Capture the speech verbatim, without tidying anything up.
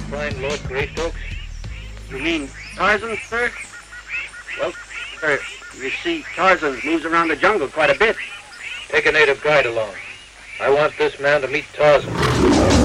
find Lord Greystrokes? You mean Tarzan, sir? Well, sir, you see, Tarzan moves around the jungle quite a bit. Take a native guide along. I want this man to meet Tarzan.